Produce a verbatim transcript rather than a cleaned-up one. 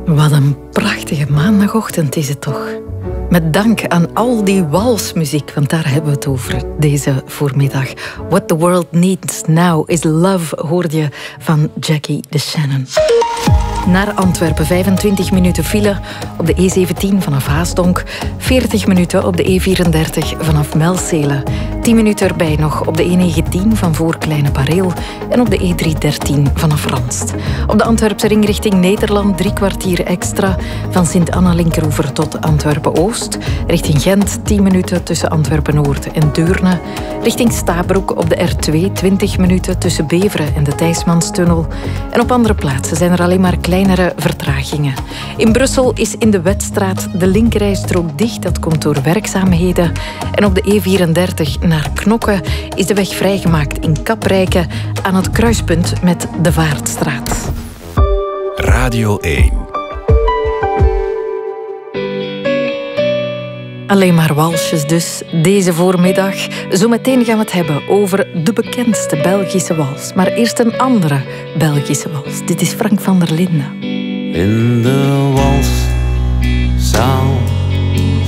Wat een prachtige maandagochtend is het toch. Met dank aan al die walsmuziek, want daar hebben we het over deze voormiddag. What the world needs now is love, hoorde je van Jackie DeShannon. Naar Antwerpen, vijfentwintig minuten file op de E zeventien vanaf Haasdonk. veertig minuten op de E vierendertig vanaf Melcelen. tien minuten erbij nog op de E negentien van voor Kleine Pareel. En op de E driehonderddertien vanaf Ranst. Op de Antwerpse ring richting Nederland drie kwartier extra. Van Sint-Anna-Linkeroever tot Antwerpen-Oost. Richting Gent tien minuten tussen Antwerpen-Noord en Deurne. Richting Stabroek op de R twee twintig minuten tussen Beveren en de Thijsmanstunnel. En op andere plaatsen zijn er alleen maar kleinere vertragingen. In Brussel is in de Wetstraat de linkerrijstrook dicht. Dat komt door werkzaamheden. En op de E vierendertig naar Knokke is de weg vrijgemaakt in Kaprijke aan het kruispunt met de Vaartstraat. Radio één. Alleen maar walsjes dus, deze voormiddag. Zometeen gaan we het hebben over de bekendste Belgische wals. Maar eerst een andere Belgische wals. Dit is Frank van der Linden. In de walszaal